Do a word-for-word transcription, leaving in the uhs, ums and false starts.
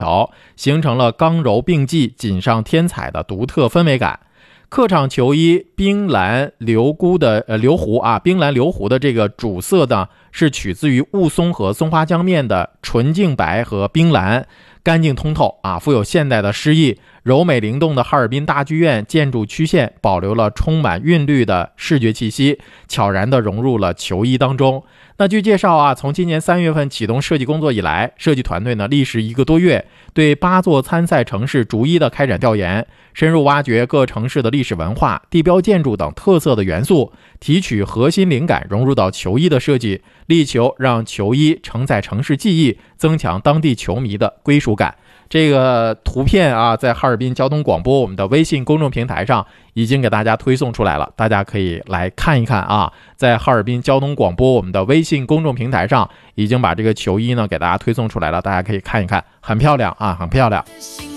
条，形成了刚柔并济、锦上添彩的独特氛围感。客场球衣冰蓝流菇的呃流湖啊，冰蓝流湖的这个主色呢是取自于雾松和松花江面的纯净白和冰蓝，干净通透啊，富有现代的诗意。柔美灵动的哈尔滨大剧院建筑曲线保留了充满韵律的视觉气息，悄然地融入了球衣当中。那据介绍啊，从今年三月份启动设计工作以来，设计团队呢历时一个多月，对八座参赛城市逐一的开展调研，深入挖掘各城市的历史文化、地标建筑等特色的元素，提取核心灵感融入到球衣的设计，力求让球衣承载城市记忆，增强当地球迷的归属感。这个图片啊，在哈尔滨交通广播我们的微信公众平台上已经给大家推送出来了，大家可以来看一看啊。在哈尔滨交通广播我们的微信公众平台上已经把这个球衣呢给大家推送出来了，大家可以看一看，很漂亮啊，很漂亮。